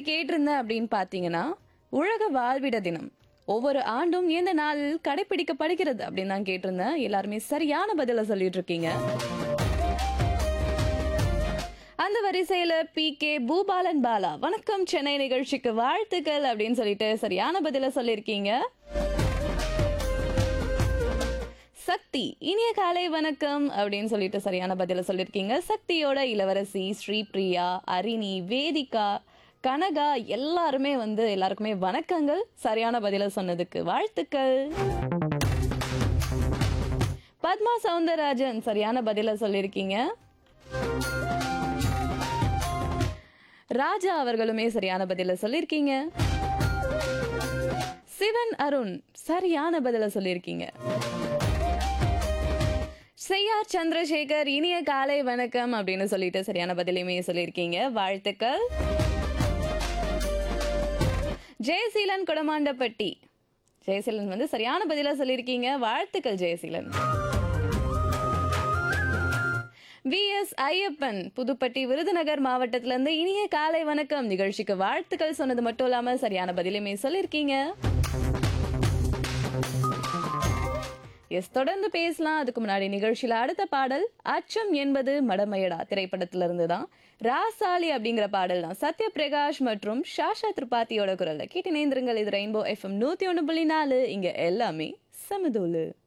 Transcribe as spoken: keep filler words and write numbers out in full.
கேட்டிருந்தேன் அப்படின்னு பார்த்தீங்கன்னா, உலக வாழ்விட தினம் ஒவ்வொரு ஆண்டும் எந்த நாளில் கடைபிடிக்கப்படுகிறது அப்படின்னு தான் கேட்டிருந்தேன். எல்லாருமே சரியான பதில சொல்லிட்டு இருக்கீங்க. அந்த வரிசையில பி கே பூபாலன் பாலா வணக்கம் சென்னை நிகழ்ச்சிக்கு வாழ்த்துக்கள் அப்படின்னு சொல்லிட்டு சரியான பதில சொல்லியிருக்கீங்க. சக்தி இனிய காலை வணக்கம் அப்படின்னு சொல்லிட்டு சரியான பதில சொல்லியிருக்கீங்க. சக்தியோட இளவரசி ஸ்ரீபிரியா, அரிணி, வேதிகா, கனகா எல்லாருமே வந்து எல்லாருக்குமே வணக்கங்கள். சரியான பதில சொன்னதுக்கு வாழ்த்துக்கள். பத்மா சவுந்தரராஜன் சரியான பதில சொல்லியிருக்கீங்க. ராஜா அவர்களுமே சரியான பதில சொல்லியிருக்கீங்க. சிவன் அருண் சரியான பதில சொல்லியிருக்கீங்க. செய்யார் சந்திரசேகர் இனிய காலை வணக்கம் அப்படின்னு சொல்லிட்டு சரியான பதிலையுமே சொல்லியிருக்கீங்க. வாழ்த்துக்கள். ஜெயசீலன் கொடமாண்டப்பட்டி ஜெயசீலன் வந்து சரியான பதிலா சொல்லியிருக்கீங்க. வாழ்த்துக்கள் ஜெயசீலன். வி எஸ் ஐயப்பன் புதுப்பட்டி விருதுநகர் மாவட்டத்துல இருந்து இனிய காலை வணக்கம் நிகழ்ச்சிக்கு வாழ்த்துக்கள் சொன்னது மட்டும் இல்லாம சரியான பதிலுமே சொல்லியிருக்கீங்க. எஸ், தொடர்ந்து பேசலாம். அதுக்கு முன்னாடி நிகழ்ச்சியில அடுத்த பாடல் அச்சம் என்பது மடமையடா திரைப்படத்துல இருந்துதான். ராசாலி அப்படிங்கிற பாடல் தான் சத்ய பிரகாஷ் மற்றும் ஷாஷா திரிபாத்தியோட குரல்ல கேட்டு நேந்திருங்கள். இது ரெயின்போ எஃப்எம் நூத்தி ஒண்ணு புள்ளி நாலு. இங்க எல்லாமே சமதூளு.